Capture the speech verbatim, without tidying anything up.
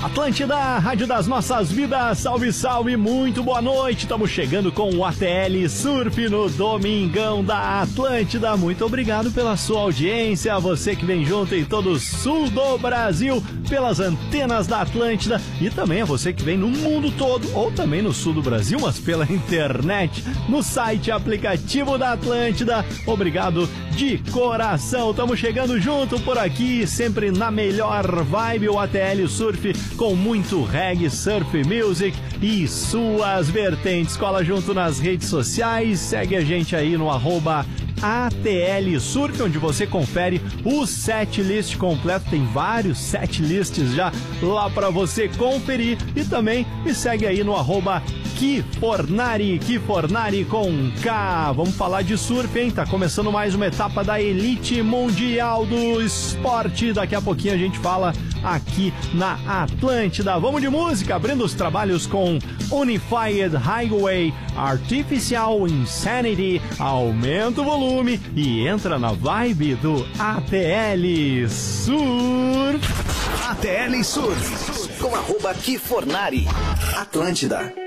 Atlântida, rádio das nossas vidas, salve, salve, muito boa noite. Estamos chegando com o A T L Surf no Domingão da Atlântida. Muito obrigado pela sua audiência, você que vem junto em todo o sul do Brasil, pelas antenas da Atlântida, e também a você que vem no mundo todo, ou também no sul do Brasil, mas pela internet, no site e aplicativo da Atlântida. Obrigado de coração. Estamos chegando junto por aqui, sempre na melhor vibe, o A T L Surf, com muito reggae, surf music e suas vertentes. Cola junto nas redes sociais, segue a gente aí no arroba A T L Surf, onde você confere o set list completo. Tem vários set lists já lá para você conferir. E também me segue aí no arroba Kifornari, Kifornari com K. Vamos falar de surf, hein? Tá começando mais uma etapa da elite mundial do esporte. Daqui a pouquinho a gente fala aqui na Atlântida. Vamos de música, abrindo os trabalhos com Unified Highway, Artificial Insanity. Aumenta o volume e entra na vibe do A T L Surf. A T L Surf, com arroba Kifornari. Atlântida.